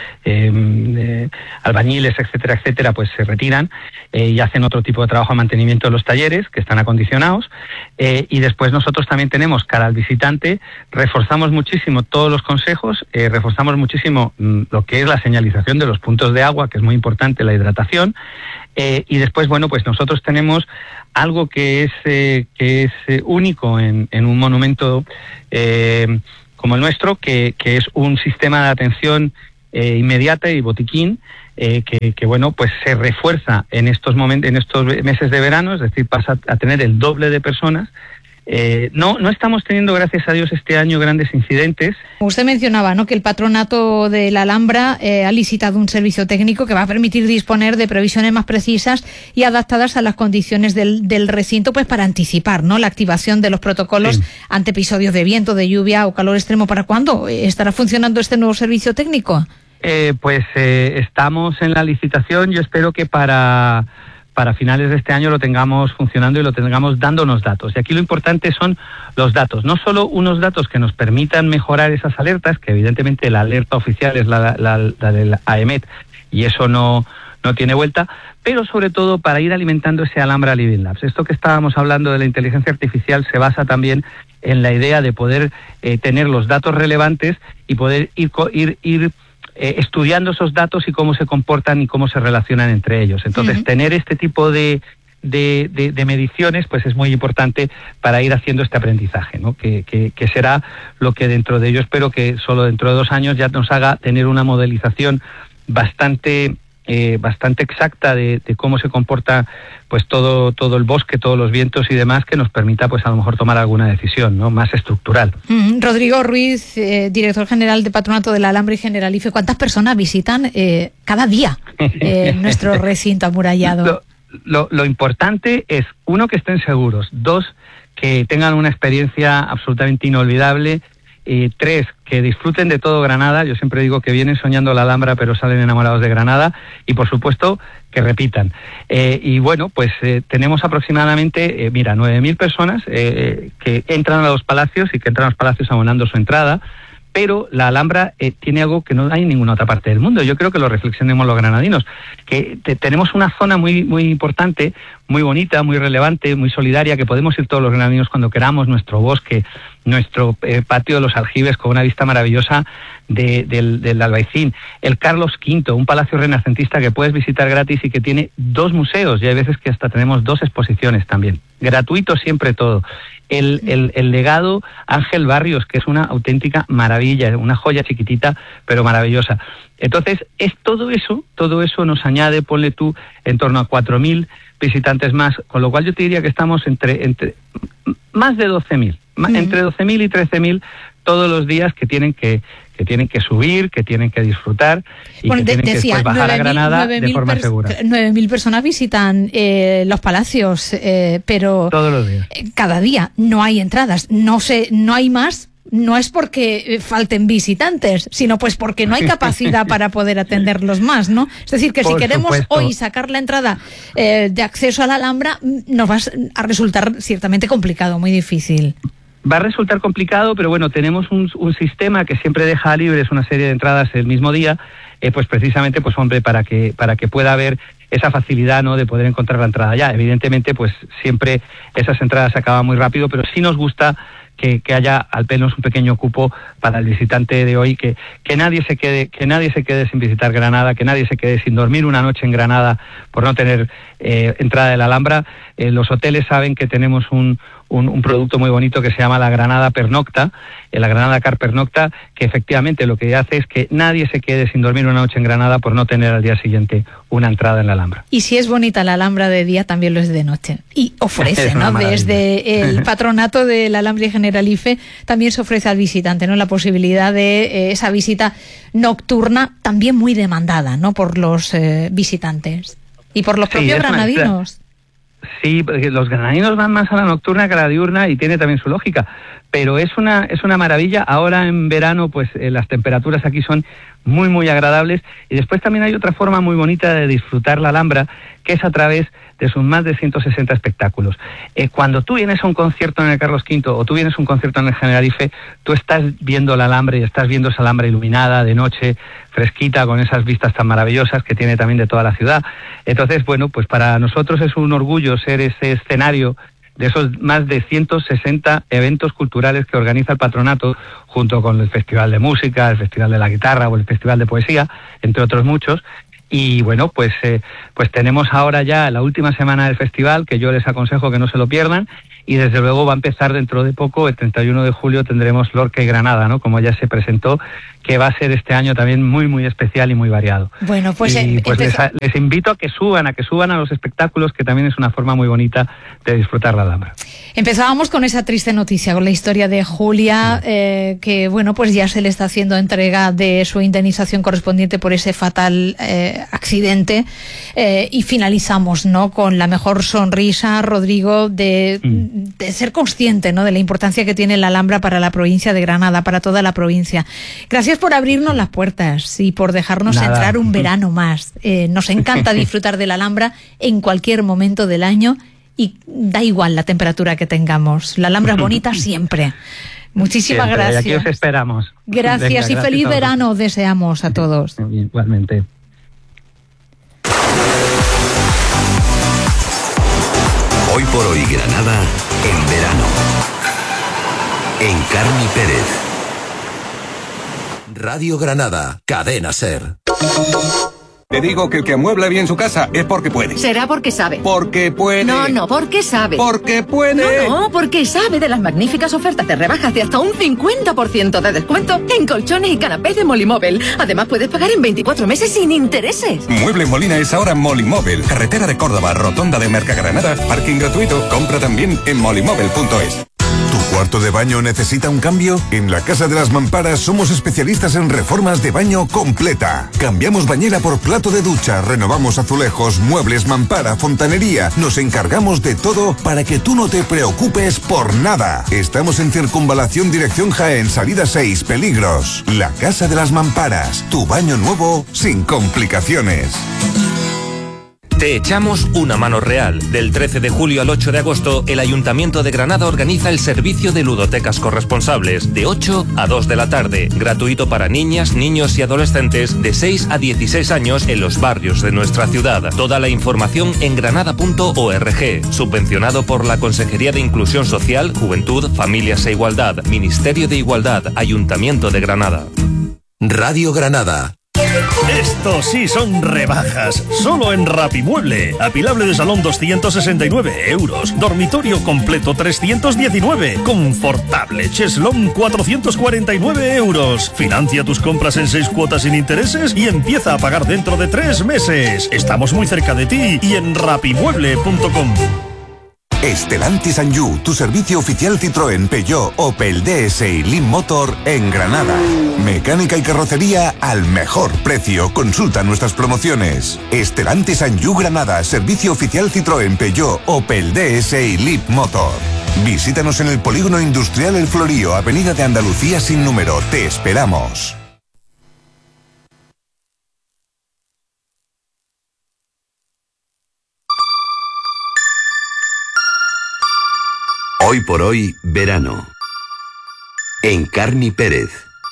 albañiles, etcétera, pues se retiran y hacen otro tipo de trabajo de mantenimiento de los talleres que están acondicionados, y después nosotros también tenemos cara al visitante, reforzamos muchísimo todos los consejos, reforzamos muchísimo lo que es la señalización de los puntos de agua, que es muy importante, la hidratación, y después, bueno, pues nosotros tenemos algo que es único en un monumento como el nuestro, que es un sistema de atención inmediata y botiquín, que bueno, pues se refuerza en estos meses de verano, es decir, pasa a tener el doble de personas. No estamos teniendo, gracias a Dios, este año grandes incidentes. Usted mencionaba, ¿no?, que el patronato de la Alhambra ha licitado un servicio técnico que va a permitir disponer de previsiones más precisas y adaptadas a las condiciones del recinto, pues para anticipar, ¿no?, la activación de los protocolos ante episodios de viento, de lluvia o calor extremo. ¿Para cuándo estará funcionando este nuevo servicio técnico? Estamos en la licitación. Yo espero que para finales de este año lo tengamos funcionando y lo tengamos dándonos datos. Y aquí lo importante son los datos, no solo unos datos que nos permitan mejorar esas alertas, que evidentemente la alerta oficial es la del AEMET, y eso no tiene vuelta, pero sobre todo para ir alimentando ese Alhambra Living Labs. Esto que estábamos hablando de la inteligencia artificial se basa también en la idea de poder tener los datos relevantes y poder ir estudiando esos datos y cómo se comportan y cómo se relacionan entre ellos. Entonces, tener este tipo de mediciones, pues es muy importante para ir haciendo este aprendizaje, ¿no? Que será lo que dentro de ello, espero que solo dentro de 2 años ya nos haga tener una modelización bastante exacta de cómo se comporta pues todo el bosque, todos los vientos y demás, que nos permita pues a lo mejor tomar alguna decisión, ¿no?, más estructural. Rodrigo Ruiz, director general de Patronato de la Alhambra y Generalife, ¿cuántas personas visitan cada día nuestro recinto amurallado? Lo importante es, 1, que estén seguros; 2, que tengan una experiencia absolutamente inolvidable; 3, que disfruten de todo Granada. Yo siempre digo que vienen soñando la Alhambra pero salen enamorados de Granada, y por supuesto que repitan. Y bueno, pues tenemos aproximadamente 9.000 personas que entran a los palacios y que entran a los palacios abonando su entrada. Pero la Alhambra tiene algo que no hay en ninguna otra parte del mundo. Yo creo que lo reflexionemos los granadinos, que tenemos una zona muy, muy importante, muy bonita, muy relevante, muy solidaria, que podemos ir todos los granadinos cuando queramos, nuestro bosque, nuestro patio de los Aljibes con una vista maravillosa del Albaicín, el Carlos V, un palacio renacentista que puedes visitar gratis y que tiene 2 museos, y hay veces que hasta tenemos 2 exposiciones también, gratuito siempre todo. El legado Ángel Barrios, que es una auténtica maravilla, una joya chiquitita, pero maravillosa. Entonces, todo eso nos añade, ponle tú, en torno a 4.000 visitantes más, con lo cual yo te diría que estamos entre más de 12.000, entre 12.000 y 13.000 todos los días que tienen que subir, que tienen que disfrutar y que tienen que después bajar a Granada de forma segura. 9.000 personas visitan los palacios, pero todos los días. Cada día no hay entradas, no hay más. No es porque falten visitantes, sino pues porque no hay capacidad para poder atenderlos más, ¿no? Es decir, que si queremos hoy sacar la entrada de acceso a la Alhambra, nos va a resultar ciertamente complicado, muy difícil. Va a resultar complicado, pero bueno, tenemos un sistema que siempre deja libres una serie de entradas el mismo día, pues precisamente, pues hombre, para que pueda haber esa facilidad, ¿no?, de poder encontrar la entrada ya. Evidentemente, pues siempre esas entradas se acaban muy rápido, pero sí nos gusta que haya al menos un pequeño cupo para el visitante de hoy, que nadie se quede sin visitar Granada, que nadie se quede sin dormir una noche en Granada por no tener entrada de la Alhambra. Los hoteles saben que tenemos un producto muy bonito que se llama la Granada Pernocta, la Granada Car Pernocta, que efectivamente lo que hace es que nadie se quede sin dormir una noche en Granada por no tener al día siguiente una entrada en la Alhambra. Y si es bonita la Alhambra de día, también lo es de noche. Y ofrece, ¿no? Desde el patronato de la Alhambra y Generalife también se ofrece al visitante, ¿no?, la posibilidad de esa visita nocturna, también muy demandada, ¿no?, por los visitantes y por los propios granadinos. Sí, porque los granadinos van más a la nocturna que a la diurna y tiene también su lógica, pero es una maravilla. Ahora en verano pues las temperaturas aquí son muy muy agradables, y después también hay otra forma muy bonita de disfrutar la Alhambra, que es a través de sus más de 160 espectáculos. Cuando tú vienes a un concierto en el Carlos V o tú vienes a un concierto en el Generalife, tú estás viendo la Alhambra y estás viendo esa Alhambra iluminada de noche, fresquita, con esas vistas tan maravillosas que tiene también de toda la ciudad. Entonces, bueno, pues para nosotros es un orgullo ser ese escenario de esos más de 160 eventos culturales que organiza el patronato, junto con el Festival de Música, el Festival de la Guitarra o el Festival de Poesía, entre otros muchos. Y bueno, pues tenemos ahora ya la última semana del festival, que yo les aconsejo que no se lo pierdan, y desde luego va a empezar dentro de poco, el 31 de julio tendremos Lorca y Granada, ¿no?, como ya se presentó, que va a ser este año también muy muy especial y muy variado. Bueno, pues, les invito a que suban a los espectáculos, que también es una forma muy bonita de disfrutar la Alhambra. Empezábamos con esa triste noticia, con la historia de Julia, que bueno, pues ya se le está haciendo entrega de su indemnización correspondiente por ese fatal accidente, y finalizamos, ¿no?, con la mejor sonrisa, Rodrigo, de ser consciente, ¿no?, de la importancia que tiene la Alhambra para la provincia de Granada, para toda la provincia. Gracias por abrirnos las puertas y por dejarnos entrar un verano más. Nos encanta disfrutar de la Alhambra en cualquier momento del año, y da igual la temperatura que tengamos. La Alhambra es bonita siempre. Muchísimas siempre, gracias. Y aquí os esperamos. Gracias. Venga, y feliz verano deseamos a todos. Igualmente. Hoy por hoy Granada en verano. En Carmi Pérez. Radio Granada, Cadena SER. Te digo que el que amuebla bien su casa es porque puede. Será porque sabe. Porque puede. No, porque sabe. Porque puede. No, porque sabe de las magníficas ofertas de rebajas de hasta un 50% de descuento en colchones y canapés de Molimóvel. Además, puedes pagar en 24 meses sin intereses. Mueble Molina es ahora Molimóvel. Carretera de Córdoba, rotonda de Mercagranada, parking gratuito. Compra también en molimóvel.es. ¿Tu cuarto de baño necesita un cambio? En la Casa de las Mamparas somos especialistas en reformas de baño completa. Cambiamos bañera por plato de ducha, renovamos azulejos, muebles, mampara, fontanería. Nos encargamos de todo para que tú no te preocupes por nada. Estamos en Circunvalación dirección Jaén, salida 6, Peligros. La Casa de las Mamparas, tu baño nuevo sin complicaciones. Te echamos una mano real. Del 13 de julio al 8 de agosto, el Ayuntamiento de Granada organiza el servicio de ludotecas corresponsables de 8 a 2 de la tarde. Gratuito para niñas, niños y adolescentes de 6 a 16 años en los barrios de nuestra ciudad. Toda la información en granada.org. Subvencionado por la Consejería de Inclusión Social, Juventud, Familias e Igualdad. Ministerio de Igualdad. Ayuntamiento de Granada. Radio Granada. Estos sí son rebajas. Solo en Rapimueble. Apilable de salón 269 euros. Dormitorio completo 319. Confortable cheslón 449 euros. Financia tus compras en 6 cuotas sin intereses y empieza a pagar dentro de 3 meses. Estamos muy cerca de ti y en rapimueble.com. Stellantis and You, tu servicio oficial Citroën, Peugeot, Opel, DS y Lean Motor en Granada. Mecánica y carrocería al mejor precio. Consulta nuestras promociones. Stellantis and You Granada, servicio oficial Citroën, Peugeot, Opel, DS y Lean Motor. Visítanos en el Polígono Industrial El Florío, Avenida de Andalucía sin número. Te esperamos. Hoy por hoy, verano. En Carni Pérez.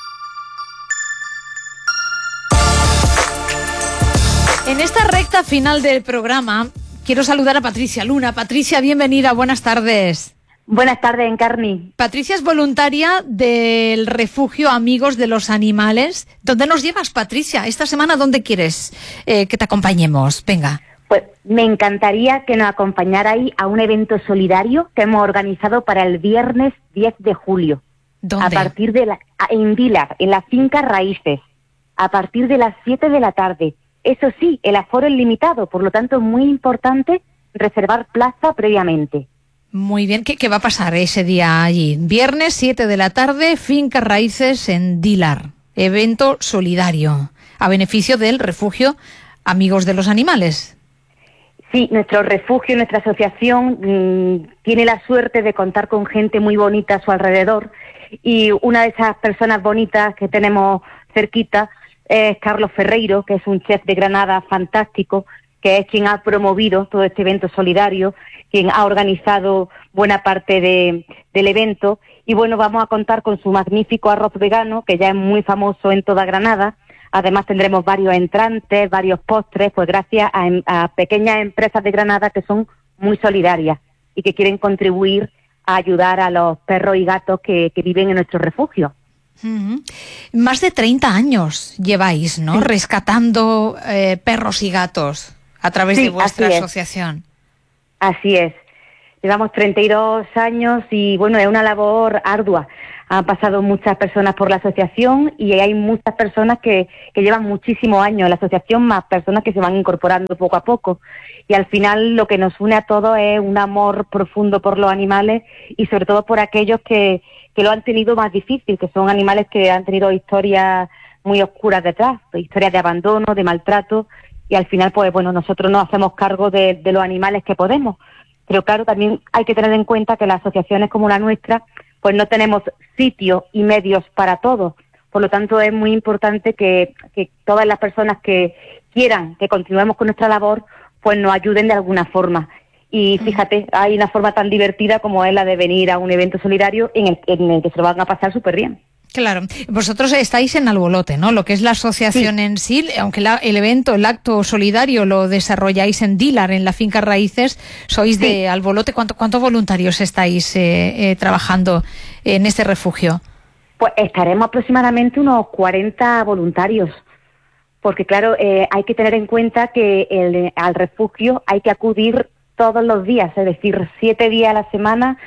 En esta recta final del programa, quiero saludar a Patricia Luna. Patricia, bienvenida, buenas tardes. Buenas tardes, Encarni. Patricia es voluntaria del refugio Amigos de los Animales. ¿Dónde nos llevas, Patricia? Esta semana, ¿dónde quieres que te acompañemos? Venga. Pues me encantaría que nos acompañarais a un evento solidario que hemos organizado para el viernes 10 de julio. ¿Dónde? A partir de en Dílar, en la finca Raíces, a partir de las 7 de la tarde. Eso sí, el aforo es limitado, por lo tanto es muy importante reservar plaza previamente. Muy bien, ¿qué va a pasar ese día allí? Viernes 7 de la tarde, finca Raíces en Dílar. Evento solidario, a beneficio del refugio Amigos de los Animales. Sí, nuestro refugio, nuestra asociación tiene la suerte de contar con gente muy bonita a su alrededor y una de esas personas bonitas que tenemos cerquita es Carlos Ferreiro, que es un chef de Granada fantástico, que es quien ha promovido todo este evento solidario, quien ha organizado buena parte del evento y bueno, vamos a contar con su magnífico arroz vegano, que ya es muy famoso en toda Granada. Además tendremos varios entrantes, varios postres, pues gracias a pequeñas empresas de Granada que son muy solidarias y que quieren contribuir a ayudar a los perros y gatos que viven en nuestro refugio. Más de 30 años lleváis, ¿no? Sí. Rescatando perros y gatos a través de vuestra asociación. Así es. Llevamos 32 años y bueno, es una labor ardua. Han pasado muchas personas por la asociación y hay muchas personas que llevan muchísimos años en la asociación, más personas que se van incorporando poco a poco. Y al final lo que nos une a todos es un amor profundo por los animales y sobre todo por aquellos que lo han tenido más difícil, que son animales que han tenido historias muy oscuras detrás, historias de abandono, de maltrato, y al final pues bueno, nosotros nos hacemos cargo de los animales que podemos. Pero claro, también hay que tener en cuenta que las asociaciones como la nuestra pues no tenemos sitio y medios para todo. Por lo tanto, es muy importante que todas las personas que quieran que continuemos con nuestra labor, pues nos ayuden de alguna forma. Y fíjate, hay una forma tan divertida como es la de venir a un evento solidario en el que se lo van a pasar súper bien. Claro. Vosotros estáis en Albolote, ¿no? Lo que es la asociación en sí, aunque el evento, el acto solidario lo desarrolláis en Dílar, en la finca Raíces, sois de Albolote. ¿Cuántos voluntarios estáis trabajando en este refugio? Pues estaremos aproximadamente unos 40 voluntarios, porque claro, hay que tener en cuenta que al refugio hay que acudir todos los días, es decir, 7 días a la semana,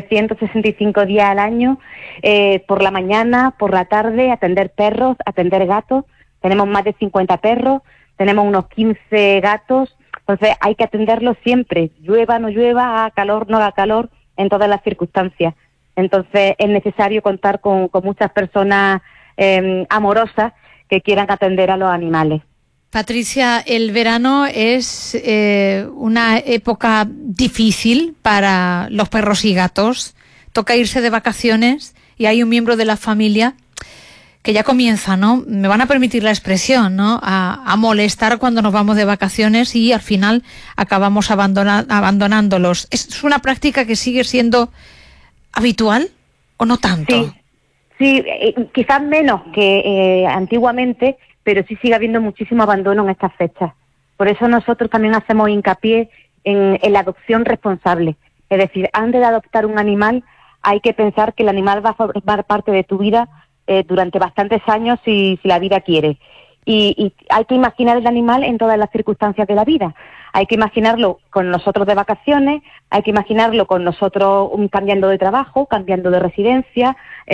365 días al año, por la mañana, por la tarde, atender perros, atender gatos. Tenemos más de 50 perros, tenemos unos 15 gatos, entonces hay que atenderlos siempre, llueva, no llueva, haga calor, no haga calor, en todas las circunstancias. Entonces es necesario contar con muchas personas amorosas que quieran atender a los animales. Patricia, el verano es una época difícil para los perros y gatos. Toca irse de vacaciones y hay un miembro de la familia que ya comienza, ¿no? Me van a permitir la expresión, ¿no? A molestar cuando nos vamos de vacaciones y al final acabamos abandonándolos. ¿Es una práctica que sigue siendo habitual o no tanto? Sí, quizás menos que antiguamente, pero sí sigue habiendo muchísimo abandono en estas fechas. Por eso nosotros también hacemos hincapié en la adopción responsable. Es decir, antes de adoptar un animal hay que pensar que el animal va a formar parte de tu vida durante bastantes años si la vida quiere. Y hay que imaginar el animal en todas las circunstancias de la vida. Hay que imaginarlo con nosotros de vacaciones, hay que imaginarlo con nosotros cambiando de trabajo, cambiando de residencia,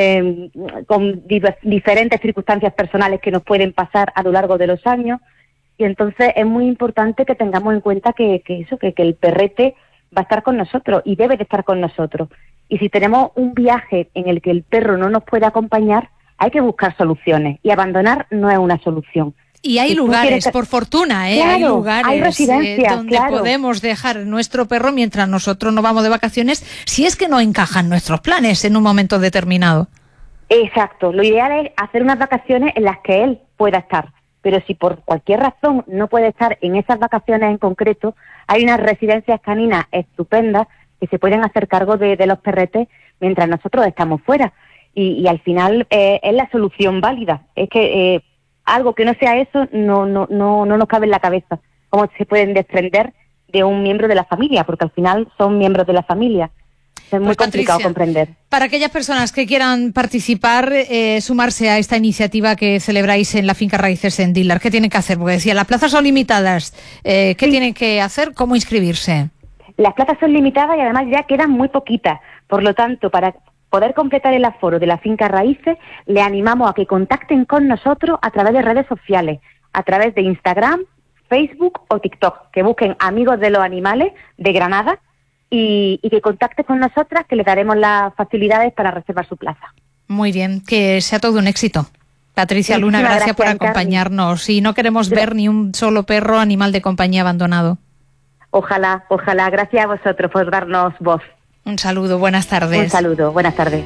con diferentes circunstancias personales que nos pueden pasar a lo largo de los años. Y entonces es muy importante que tengamos en cuenta que el perrete va a estar con nosotros y debe de estar con nosotros. Y si tenemos un viaje en el que el perro no nos puede acompañar, hay que buscar soluciones y abandonar no es una solución. Y hay lugares, por fortuna, claro, hay lugares hay residencias, donde podemos dejar nuestro perro mientras nosotros nos vamos de vacaciones, si es que no encajan nuestros planes en un momento determinado. Exacto, lo ideal es hacer unas vacaciones en las que él pueda estar, pero si por cualquier razón no puede estar en esas vacaciones en concreto, hay unas residencias caninas estupendas que se pueden hacer cargo de los perretes mientras nosotros estamos fuera. Y al final es la solución válida. Es que algo que no sea eso no nos cabe en la cabeza. ¿Cómo se pueden desprender de un miembro de la familia? Porque al final son miembros de la familia. Es muy complicado comprender. Para aquellas personas que quieran participar, sumarse a esta iniciativa que celebráis en la Finca Raíces en Dillard, ¿qué tienen que hacer? Porque decía, las plazas son limitadas. ¿Qué tienen que hacer? ¿Cómo inscribirse? Las plazas son limitadas y además ya quedan muy poquitas. Por lo tanto, para poder completar el aforo de la Finca Raíces, le animamos a que contacten con nosotros a través de redes sociales, a través de Instagram, Facebook o TikTok, que busquen Amigos de los Animales de Granada y que contacten con nosotras, que les daremos las facilidades para reservar su plaza. Muy bien, que sea todo un éxito. Patricia Luna, gracias por acompañarnos. Y no queremos ver ni un solo perro, animal de compañía abandonado. Ojalá. Gracias a vosotros por darnos voz. Un saludo, buenas tardes. Un saludo, buenas tardes.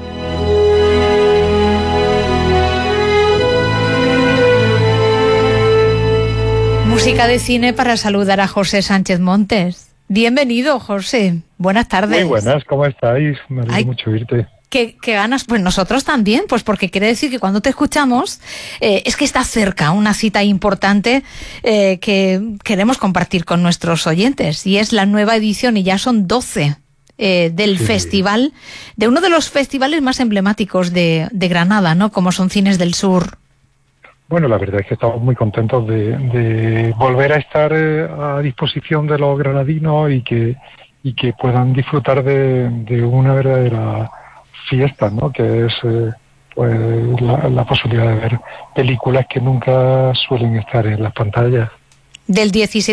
Música de cine para saludar a José Sánchez Montes. Bienvenido, José. Buenas tardes. Muy buenas, ¿cómo estáis? Me alegro mucho oírte. ¿Qué ganas? Pues nosotros también, pues porque quiere decir que cuando te escuchamos es que está cerca una cita importante que queremos compartir con nuestros oyentes, y es la nueva edición, y ya son 12 del festival, de uno de los festivales más emblemáticos de Granada, ¿no? Como son Cines del Sur. Bueno, la verdad es que estamos muy contentos de volver a estar a disposición de los granadinos y que puedan disfrutar de una verdadera fiesta, ¿no? Que es pues la posibilidad de ver películas que nunca suelen estar en las pantallas. Del 17